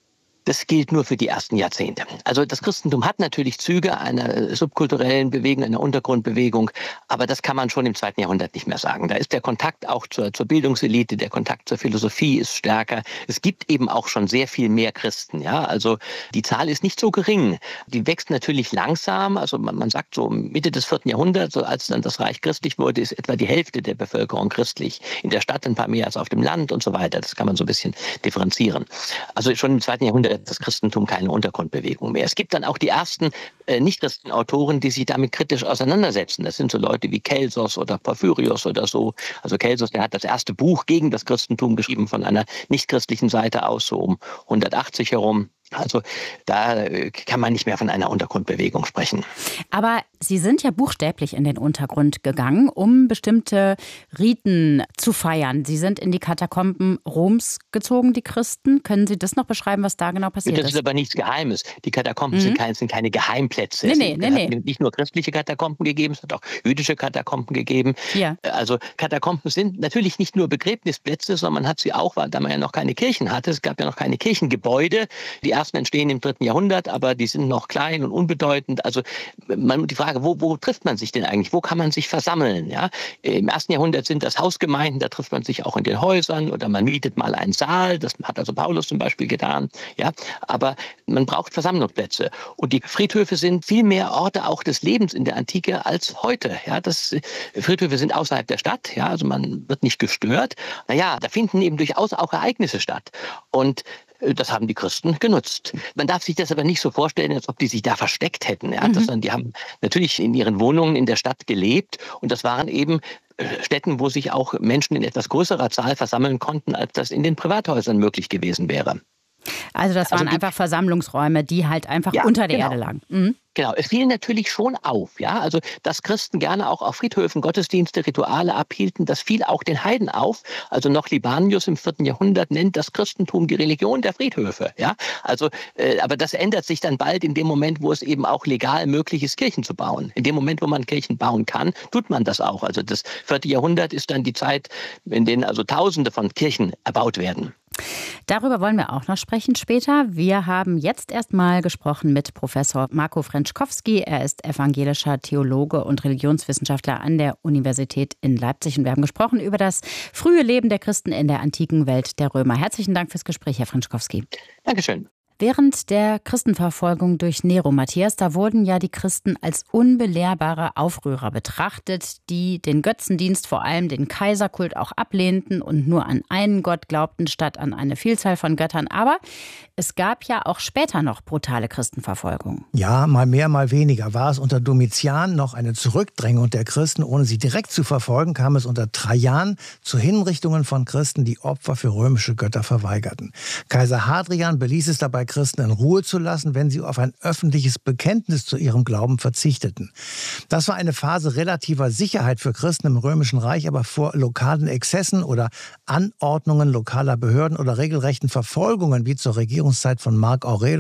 Das gilt nur für die ersten Jahrzehnte. Also das Christentum hat natürlich Züge einer subkulturellen Bewegung, einer Untergrundbewegung, aber das kann man schon im 2. Jahrhundert nicht mehr sagen. Da ist der Kontakt auch zur Bildungselite, der Kontakt zur Philosophie ist stärker. Es gibt eben auch schon sehr viel mehr Christen. Ja? Also die Zahl ist nicht so gering. Die wächst natürlich langsam. Also man sagt so Mitte des 4. Jahrhunderts, so als dann das Reich christlich wurde, ist etwa die Hälfte der Bevölkerung christlich. In der Stadt ein paar mehr als auf dem Land und so weiter. Das kann man so ein bisschen differenzieren. Also schon im 2. Jahrhundert das Christentum keine Untergrundbewegung mehr. Es gibt dann auch die ersten Nicht-Christen-Autoren, die sich damit kritisch auseinandersetzen. Das sind so Leute wie Celsus oder Porphyrius oder so. Also Celsus, der hat das erste Buch gegen das Christentum geschrieben von einer nicht-christlichen Seite aus, so um 180 herum. Also da kann man nicht mehr von einer Untergrundbewegung sprechen. Aber Sie sind ja buchstäblich in den Untergrund gegangen, um bestimmte Riten zu feiern. Sie sind in die Katakomben Roms gezogen, die Christen. Können Sie das noch beschreiben, was da genau passiert ist? Das ist aber nichts Geheimes. Die Katakomben sind keine Geheimplätze. Nee. Es hat nicht nur christliche Katakomben gegeben, es hat auch jüdische Katakomben gegeben. Ja. Also Katakomben sind natürlich nicht nur Begräbnisplätze, sondern man hat sie auch, da man ja noch keine Kirchen hatte. Es gab ja noch keine Kirchengebäude. Die ersten entstehen im 3. Jahrhundert, aber die sind noch klein und unbedeutend. Also die Frage, wo trifft man sich denn eigentlich? Wo kann man sich versammeln? Ja? Im 1. Jahrhundert sind das Hausgemeinden, da trifft man sich auch in den Häusern oder man mietet mal einen Saal. Das hat also Paulus zum Beispiel getan. Ja? Aber man braucht Versammlungsplätze. Und die Friedhöfe sind viel mehr Orte auch des Lebens in der Antike als heute. Ja? Friedhöfe sind außerhalb der Stadt, ja? Also man wird nicht gestört. Da finden eben durchaus auch Ereignisse statt. Und das haben die Christen genutzt. Man darf sich das aber nicht so vorstellen, als ob die sich da versteckt hätten. Ja? Die haben natürlich in ihren Wohnungen in der Stadt gelebt und das waren eben Städten, wo sich auch Menschen in etwas größerer Zahl versammeln konnten, als das in den Privathäusern möglich gewesen wäre. Also das waren einfach Versammlungsräume, die halt einfach unter der Erde lagen. Mhm. Genau, es fiel natürlich schon auf, ja, also dass Christen gerne auch auf Friedhöfen Gottesdienste, Rituale abhielten, das fiel auch den Heiden auf. Also noch Libanius im 4. Jahrhundert nennt das Christentum die Religion der Friedhöfe, ja. Also, aber das ändert sich dann bald in dem Moment, wo es eben auch legal möglich ist, Kirchen zu bauen. In dem Moment, wo man Kirchen bauen kann, tut man das auch. Also das 4. Jahrhundert ist dann die Zeit, in denen also Tausende von Kirchen erbaut werden. Darüber wollen wir auch noch sprechen später. Wir haben jetzt erstmal gesprochen mit Professor Marco Frenschkowski. Er ist evangelischer Theologe und Religionswissenschaftler an der Universität in Leipzig. Und wir haben gesprochen über das frühe Leben der Christen in der antiken Welt der Römer. Herzlichen Dank fürs Gespräch, Herr Frenschkowski. Dankeschön. Während der Christenverfolgung durch Nero, Matthias, da wurden ja die Christen als unbelehrbare Aufrührer betrachtet, die den Götzendienst, vor allem den Kaiserkult, auch ablehnten und nur an einen Gott glaubten, statt an eine Vielzahl von Göttern. Aber es gab ja auch später noch brutale Christenverfolgung. Ja, mal mehr, mal weniger. War es unter Domitian noch eine Zurückdrängung der Christen, ohne sie direkt zu verfolgen, kam es unter Trajan zu Hinrichtungen von Christen, die Opfer für römische Götter verweigerten. Kaiser Hadrian beließ es dabei, Christen in Ruhe zu lassen, wenn sie auf ein öffentliches Bekenntnis zu ihrem Glauben verzichteten. Das war eine Phase relativer Sicherheit für Christen im Römischen Reich, aber vor lokalen Exzessen oder Anordnungen lokaler Behörden oder regelrechten Verfolgungen wie zur Regierungszeit von Mark Aurel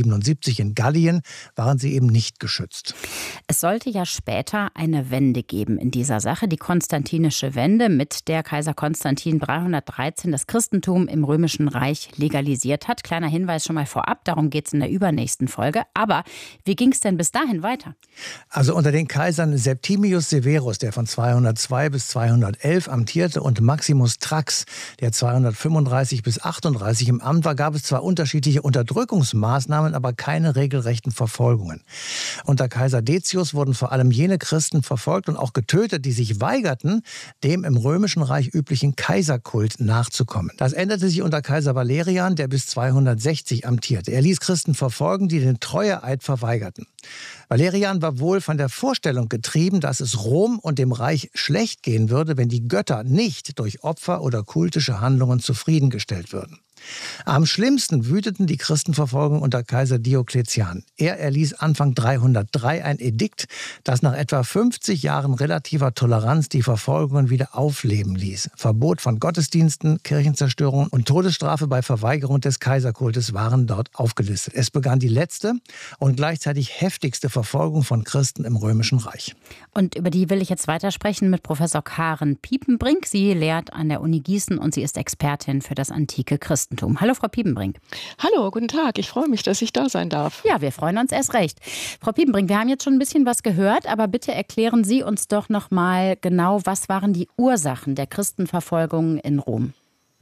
177 in Gallien waren sie eben nicht geschützt. Es sollte ja später eine Wende geben in dieser Sache, die konstantinische Wende, mit der Kaiser Konstantin 313 das Christentum im Römischen Reich legalisiert hat. Kleiner Hinweis schon mal vorab, darum geht es in der übernächsten Folge. Aber wie ging es denn bis dahin weiter? Also unter den Kaisern Septimius Severus, der von 202 bis 211 amtierte, und Maximus Thrax, der 235 bis 38 im Amt war, gab es zwar unterschiedliche Unterdrückungsmaßnahmen, aber keine regelrechten Verfolgungen. Unter Kaiser Decius wurden vor allem jene Christen verfolgt und auch getötet, die sich weigerten, dem im Römischen Reich üblichen Kaiserkult nachzukommen. Das änderte sich unter Kaiser Valerian, der bis 260 amtierte. Er ließ Christen verfolgen, die den Treueeid verweigerten. Valerian war wohl von der Vorstellung getrieben, dass es Rom und dem Reich schlecht gehen würde, wenn die Götter nicht durch Opfer oder kultische Handlungen zufriedengestellt würden. Am schlimmsten wüteten die Christenverfolgungen unter Kaiser Diokletian. Er erließ Anfang 303 ein Edikt, das nach etwa 50 Jahren relativer Toleranz die Verfolgungen wieder aufleben ließ. Verbot von Gottesdiensten, Kirchenzerstörungen und Todesstrafe bei Verweigerung des Kaiserkultes waren dort aufgelistet. Es begann die letzte und gleichzeitig heftigste Verfolgung von Christen im Römischen Reich. Und über die will ich jetzt weitersprechen mit Professor Karen Piepenbrink. Sie lehrt an der Uni Gießen und sie ist Expertin für das antike Christentum. Christentum. Hallo, Frau Piepenbrink. Hallo, guten Tag. Ich freue mich, dass ich da sein darf. Ja, wir freuen uns erst recht. Frau Piepenbrink, wir haben jetzt schon ein bisschen was gehört, aber bitte erklären Sie uns doch noch mal genau, was waren die Ursachen der Christenverfolgung in Rom?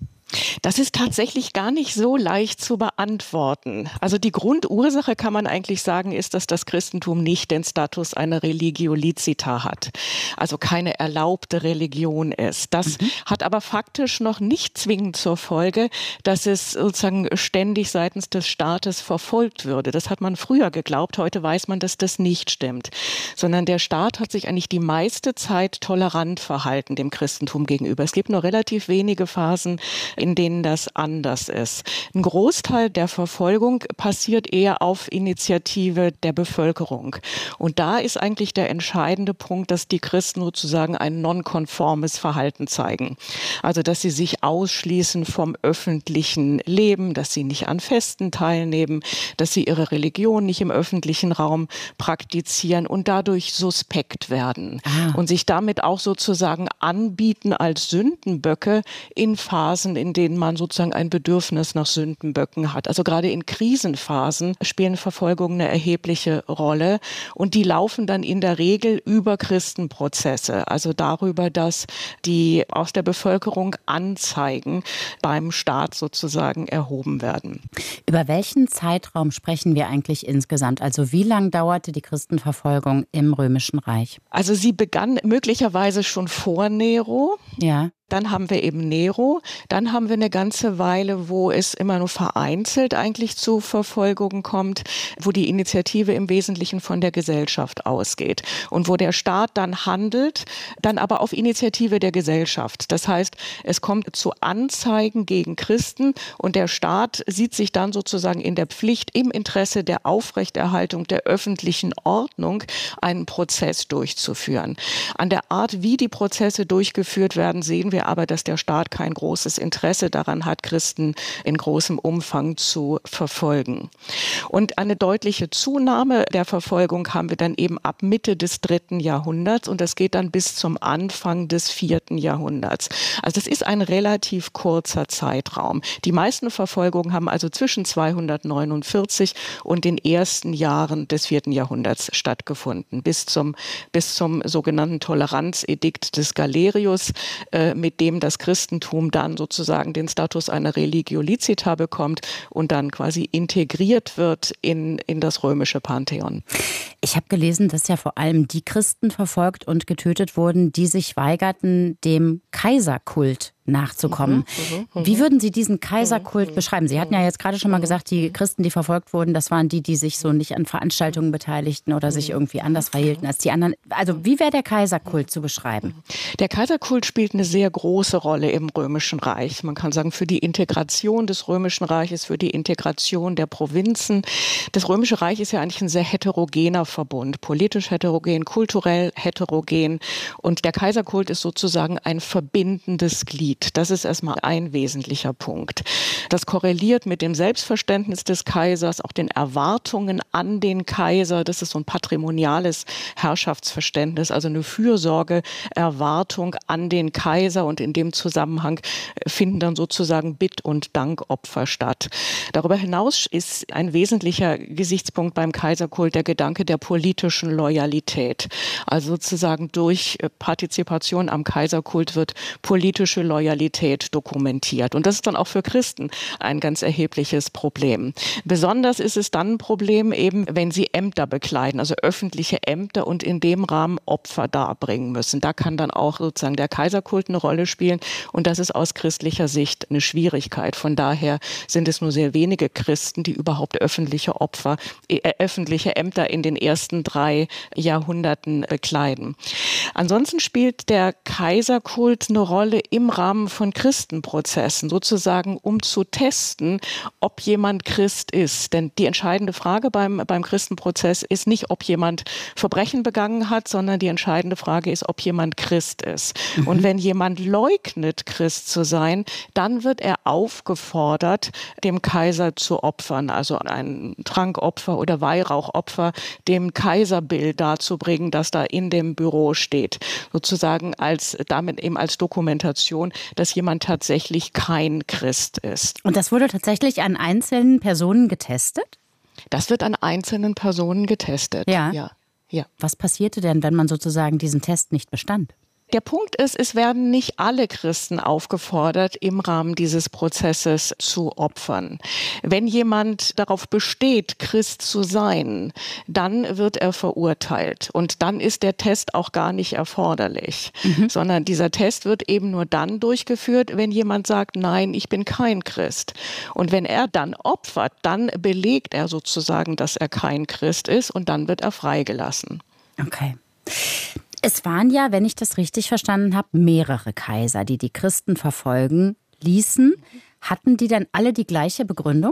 Das ist tatsächlich gar nicht so leicht zu beantworten. Also die Grundursache, kann man eigentlich sagen, ist, dass das Christentum nicht den Status einer Religio licita hat. Also keine erlaubte Religion ist. Das hat aber faktisch noch nicht zwingend zur Folge, dass es sozusagen ständig seitens des Staates verfolgt würde. Das hat man früher geglaubt. Heute weiß man, dass das nicht stimmt. Sondern der Staat hat sich eigentlich die meiste Zeit tolerant verhalten dem Christentum gegenüber. Es gibt nur relativ wenige Phasen, in denen das anders ist. Ein Großteil der Verfolgung passiert eher auf Initiative der Bevölkerung. Und da ist eigentlich der entscheidende Punkt, dass die Christen sozusagen ein nonkonformes Verhalten zeigen. Also, dass sie sich ausschließen vom öffentlichen Leben, dass sie nicht an Festen teilnehmen, dass sie ihre Religion nicht im öffentlichen Raum praktizieren und dadurch suspekt werden. Und sich damit auch sozusagen anbieten als Sündenböcke in Phasen, in denen man sozusagen ein Bedürfnis nach Sündenböcken hat. Also gerade in Krisenphasen spielen Verfolgungen eine erhebliche Rolle und die laufen dann in der Regel über Christenprozesse, also darüber, dass die aus der Bevölkerung Anzeigen beim Staat sozusagen erhoben werden. Über welchen Zeitraum sprechen wir eigentlich insgesamt? Also wie lange dauerte die Christenverfolgung im Römischen Reich? Also sie begann möglicherweise schon vor Nero. Ja. Dann haben wir eben Nero, dann haben wir eine ganze Weile, wo es immer nur vereinzelt eigentlich zu Verfolgungen kommt, wo die Initiative im Wesentlichen von der Gesellschaft ausgeht und wo der Staat dann handelt, dann aber auf Initiative der Gesellschaft. Das heißt, es kommt zu Anzeigen gegen Christen und der Staat sieht sich dann sozusagen in der Pflicht, im Interesse der Aufrechterhaltung der öffentlichen Ordnung einen Prozess durchzuführen. An der Art, wie die Prozesse durchgeführt werden, sehen wir aber, dass der Staat kein großes Interesse daran hat, Christen in großem Umfang zu verfolgen. Und eine deutliche Zunahme der Verfolgung haben wir dann eben ab Mitte des 3. Jahrhunderts und das geht dann bis zum Anfang des 4. Jahrhunderts. Also das ist ein relativ kurzer Zeitraum. Die meisten Verfolgungen haben also zwischen 249 und den ersten Jahren des 4. Jahrhunderts stattgefunden, bis zum sogenannten Toleranzedikt des Galerius, mit dem das Christentum dann sozusagen den Status einer Religio licita bekommt und dann quasi integriert wird in das römische Pantheon. Ich habe gelesen, dass ja vor allem die Christen verfolgt und getötet wurden, die sich weigerten, dem Kaiserkult nachzukommen. Wie würden Sie diesen Kaiserkult beschreiben? Sie hatten ja jetzt gerade schon mal gesagt, die Christen, die verfolgt wurden, das waren die sich so nicht an Veranstaltungen beteiligten oder sich irgendwie anders verhielten als die anderen. Also wie wäre der Kaiserkult zu beschreiben? Der Kaiserkult spielt eine sehr große Rolle im Römischen Reich. Man kann sagen, für die Integration des Römischen Reiches, für die Integration der Provinzen. Das Römische Reich ist ja eigentlich ein sehr heterogener Verbund, politisch heterogen, kulturell heterogen. Und der Kaiserkult ist sozusagen ein verbindendes Glied. Das ist erstmal ein wesentlicher Punkt. Das korreliert mit dem Selbstverständnis des Kaisers, auch den Erwartungen an den Kaiser. Das ist so ein patrimoniales Herrschaftsverständnis, also eine Fürsorge-Erwartung an den Kaiser. Und in dem Zusammenhang finden dann sozusagen Bitt- und Dankopfer statt. Darüber hinaus ist ein wesentlicher Gesichtspunkt beim Kaiserkult der Gedanke der politischen Loyalität. Also sozusagen durch Partizipation am Kaiserkult wird politische Loyalität dokumentiert. Und das ist dann auch für Christen ein ganz erhebliches Problem. Besonders ist es dann ein Problem eben, wenn sie Ämter bekleiden, also öffentliche Ämter und in dem Rahmen Opfer darbringen müssen. Da kann dann auch sozusagen der Kaiserkult eine Rolle spielen und das ist aus christlicher Sicht eine Schwierigkeit. Von daher sind es nur sehr wenige Christen, die überhaupt öffentliche Ämter in den ersten 3 Jahrhunderten bekleiden. Ansonsten spielt der Kaiserkult eine Rolle im Rahmen von Christenprozessen, sozusagen um zu testen, ob jemand Christ ist. Denn die entscheidende Frage beim Christenprozess ist nicht, ob jemand Verbrechen begangen hat, sondern die entscheidende Frage ist, ob jemand Christ ist. Und wenn jemand leugnet, Christ zu sein, dann wird er aufgefordert, dem Kaiser zu opfern, also ein Trankopfer oder Weihrauchopfer, dem Kaiserbild darzubringen, das da in dem Büro steht. Sozusagen damit eben als Dokumentation, dass jemand tatsächlich kein Christ ist. Und das wurde tatsächlich an einzelnen Personen getestet? Das wird an einzelnen Personen getestet. Ja. Was passierte denn, wenn man sozusagen diesen Test nicht bestand? Der Punkt ist, es werden nicht alle Christen aufgefordert, im Rahmen dieses Prozesses zu opfern. Wenn jemand darauf besteht, Christ zu sein, dann wird er verurteilt. Und dann ist der Test auch gar nicht erforderlich, sondern dieser Test wird eben nur dann durchgeführt, wenn jemand sagt, nein, ich bin kein Christ. Und wenn er dann opfert, dann belegt er sozusagen, dass er kein Christ ist und dann wird er freigelassen. Okay. Es waren ja, wenn ich das richtig verstanden habe, mehrere Kaiser, die die Christen verfolgen ließen. Hatten die dann alle die gleiche Begründung?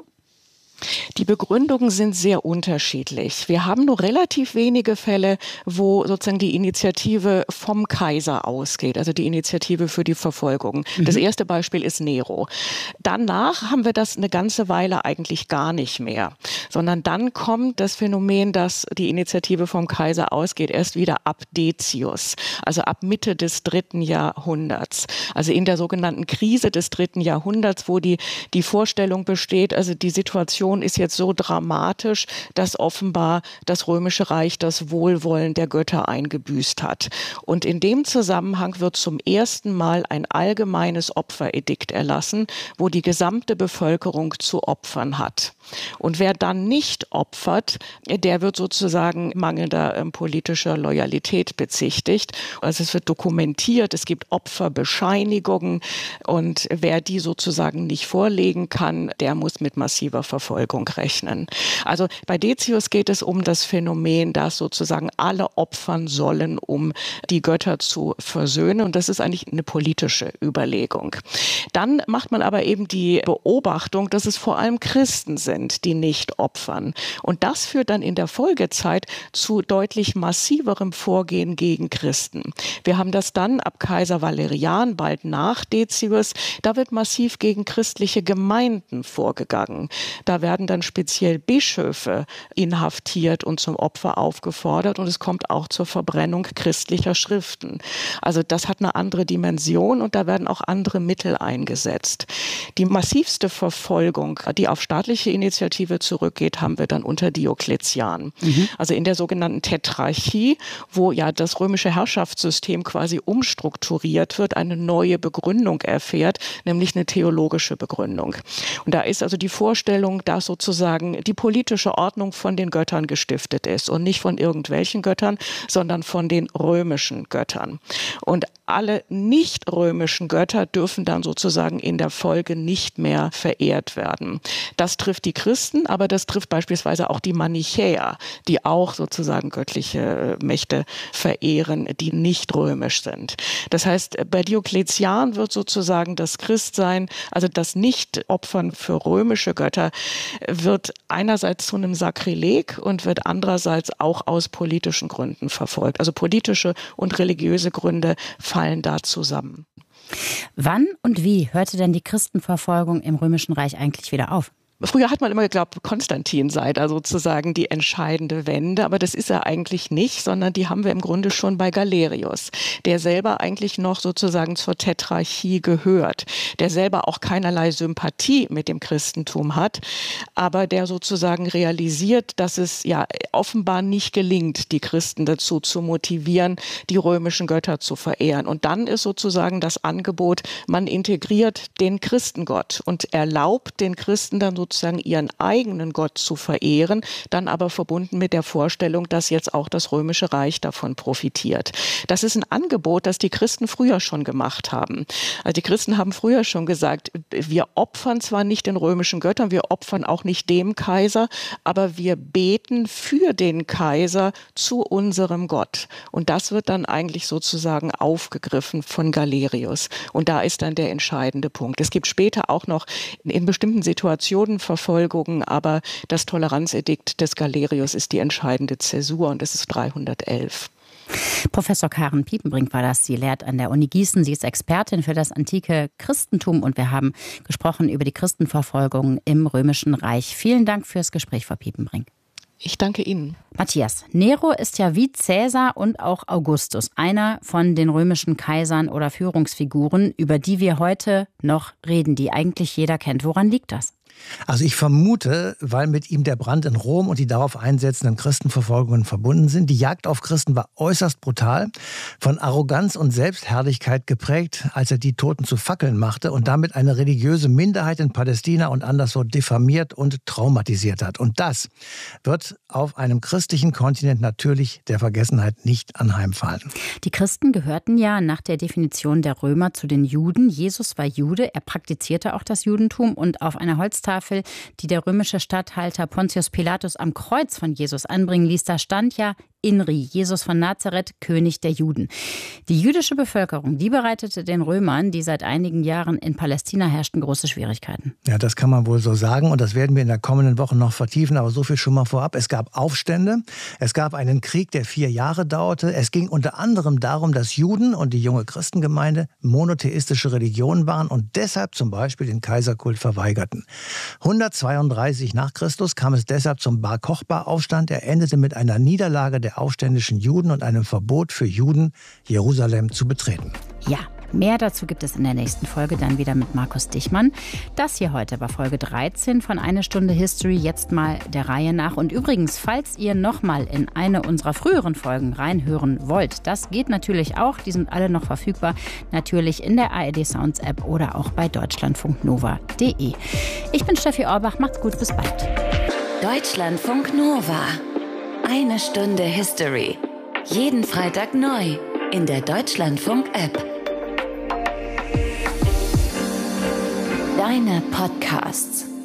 Die Begründungen sind sehr unterschiedlich. Wir haben nur relativ wenige Fälle, wo sozusagen die Initiative vom Kaiser ausgeht, also die Initiative für die Verfolgung. Das erste Beispiel ist Nero. Danach haben wir das eine ganze Weile eigentlich gar nicht mehr, sondern dann kommt das Phänomen, dass die Initiative vom Kaiser ausgeht, erst wieder ab Decius, also ab Mitte des 3. Jahrhunderts. Also in der sogenannten Krise des 3. Jahrhunderts, wo die Vorstellung besteht, also die Situation ist jetzt so dramatisch, dass offenbar das Römische Reich das Wohlwollen der Götter eingebüßt hat. Und in dem Zusammenhang wird zum ersten Mal ein allgemeines Opferedikt erlassen, wo die gesamte Bevölkerung zu opfern hat. Und wer dann nicht opfert, der wird sozusagen mangelnder politischer Loyalität bezichtigt. Also es wird dokumentiert, es gibt Opferbescheinigungen und wer die sozusagen nicht vorlegen kann, der muss mit massiver Verfolgung rechnen. Also bei Decius geht es um das Phänomen, dass sozusagen alle opfern sollen, um die Götter zu versöhnen. Und das ist eigentlich eine politische Überlegung. Dann macht man aber eben die Beobachtung, dass es vor allem Christen sind, die nicht opfern. Und das führt dann in der Folgezeit zu deutlich massiverem Vorgehen gegen Christen. Wir haben das dann ab Kaiser Valerian, bald nach Decius. Da wird massiv gegen christliche Gemeinden vorgegangen. Da werden dann speziell Bischöfe inhaftiert und zum Opfer aufgefordert und es kommt auch zur Verbrennung christlicher Schriften. Also das hat eine andere Dimension und da werden auch andere Mittel eingesetzt. Die massivste Verfolgung, die auf staatliche Initiative zurückgeht, haben wir dann unter Diokletian. Also in der sogenannten Tetrarchie, wo ja das römische Herrschaftssystem quasi umstrukturiert wird, eine neue Begründung erfährt, nämlich eine theologische Begründung. Und da ist also die Vorstellung, dass sozusagen die politische Ordnung von den Göttern gestiftet ist und nicht von irgendwelchen Göttern, sondern von den römischen Göttern. Und alle nicht-römischen Götter dürfen dann sozusagen in der Folge nicht mehr verehrt werden. Das trifft die Christen, aber das trifft beispielsweise auch die Manichäer, die auch sozusagen göttliche Mächte verehren, die nicht römisch sind. Das heißt, bei Diokletian wird sozusagen das Christsein, also das Nicht-Opfern für römische Götter, wird einerseits zu einem Sakrileg und wird andererseits auch aus politischen Gründen verfolgt. Also politische und religiöse Gründe fallen da zusammen. Wann und wie hörte denn die Christenverfolgung im Römischen Reich eigentlich wieder auf? Früher hat man immer geglaubt, Konstantin sei da sozusagen die entscheidende Wende, aber das ist er eigentlich nicht, sondern die haben wir im Grunde schon bei Galerius, der selber eigentlich noch sozusagen zur Tetrarchie gehört, der selber auch keinerlei Sympathie mit dem Christentum hat, aber der sozusagen realisiert, dass es ja offenbar nicht gelingt, die Christen dazu zu motivieren, die römischen Götter zu verehren. Und dann ist sozusagen das Angebot, man integriert den Christengott und erlaubt den Christen dann sozusagen ihren eigenen Gott zu verehren, dann aber verbunden mit der Vorstellung, dass jetzt auch das Römische Reich davon profitiert. Das ist ein Angebot, das die Christen früher schon gemacht haben. Also die Christen haben früher schon gesagt, wir opfern zwar nicht den römischen Göttern, wir opfern auch nicht dem Kaiser, aber wir beten für den Kaiser zu unserem Gott. Und das wird dann eigentlich sozusagen aufgegriffen von Galerius. Und da ist dann der entscheidende Punkt. Es gibt später auch noch in bestimmten Situationen Verfolgungen, aber das Toleranzedikt des Galerius ist die entscheidende Zäsur und es ist 311. Professor Karen Piepenbrink war das. Sie lehrt an der Uni Gießen. Sie ist Expertin für das antike Christentum und wir haben gesprochen über die Christenverfolgung im Römischen Reich. Vielen Dank fürs Gespräch, Frau Piepenbrink. Ich danke Ihnen. Matthias, Nero ist ja wie Cäsar und auch Augustus einer von den römischen Kaisern oder Führungsfiguren, über die wir heute noch reden, die eigentlich jeder kennt. Woran liegt das? Also ich vermute, weil mit ihm der Brand in Rom und die darauf einsetzenden Christenverfolgungen verbunden sind. Die Jagd auf Christen war äußerst brutal, von Arroganz und Selbstherrlichkeit geprägt, als er die Toten zu Fackeln machte und damit eine religiöse Minderheit in Palästina und anderswo diffamiert und traumatisiert hat. Und das wird auf einem christlichen Kontinent natürlich der Vergessenheit nicht anheimfallen. Die Christen gehörten ja nach der Definition der Römer zu den Juden. Jesus war Jude, er praktizierte auch das Judentum und auf einer Holztafel, die der römische Statthalter Pontius Pilatus am Kreuz von Jesus anbringen ließ, da stand ja Inri, Jesus von Nazareth, König der Juden. Die jüdische Bevölkerung, die bereitete den Römern, die seit einigen Jahren in Palästina herrschten, große Schwierigkeiten. Ja, das kann man wohl so sagen und das werden wir in der kommenden Woche noch vertiefen, aber so viel schon mal vorab. Es gab Aufstände, es gab einen Krieg, der 4 Jahre dauerte. Es ging unter anderem darum, dass Juden und die junge Christengemeinde monotheistische Religionen waren und deshalb zum Beispiel den Kaiserkult verweigerten. 132 nach Christus kam es deshalb zum Bar Kochba-Aufstand. Er endete mit einer Niederlage der aufständischen Juden und einem Verbot für Juden, Jerusalem zu betreten. Ja, mehr dazu gibt es in der nächsten Folge dann wieder mit Markus Dichmann. Das hier heute war Folge 13 von Eine Stunde History, jetzt mal der Reihe nach. Und übrigens, falls ihr nochmal in eine unserer früheren Folgen reinhören wollt, das geht natürlich auch, die sind alle noch verfügbar, natürlich in der ARD Sounds App oder auch bei deutschlandfunknova.de. Ich bin Steffi Orbach, macht's gut, bis bald. Deutschlandfunk Nova. Eine Stunde History. Jeden Freitag neu in der Deutschlandfunk-App. Deine Podcasts.